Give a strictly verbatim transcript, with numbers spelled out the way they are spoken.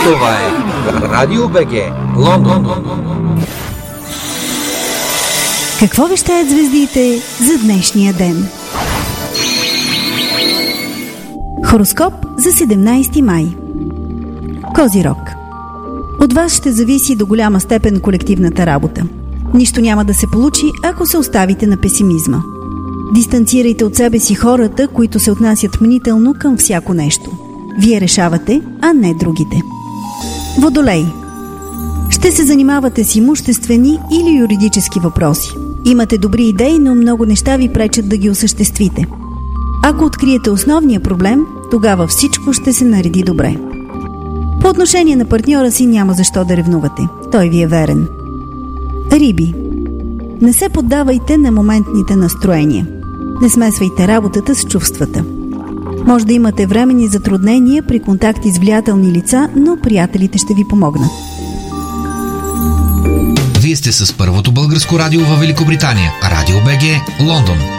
Това е Радио БГ, Лондон. Какво вещаят звездите за днешния ден? Хороскоп за седемнайсети май. Козирог. От вас ще зависи до голяма степен колективната работа. Нищо няма да се получи, ако се оставите на песимизма. Дистанцирайте от себе си хората, които се отнасят мнително към всяко нещо. Вие решавате, а не другите. Водолей. Ще се занимавате с имуществени или юридически въпроси. Имате добри идеи, но много неща ви пречат да ги осъществите. Ако откриете основния проблем, тогава всичко ще се нареди добре. По отношение на партньора си няма защо да ревнувате. Той ви е верен. Риби. Не се поддавайте на моментните настроения. Не смесвайте работата с чувствата. Може да имате временни затруднения при контакти с влиятелни лица, но приятелите ще ви помогнат. Вие сте с първото българско радио във Великобритания. Радио БГ, Лондон.